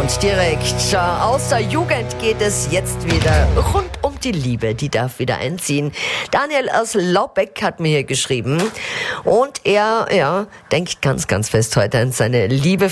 Und direkt aus der Jugend geht es jetzt wieder rund um die Liebe. Die darf wieder einziehen. Daniel aus Laubeck hat mir hier geschrieben. Und er denkt ganz, ganz fest heute an seine Liebe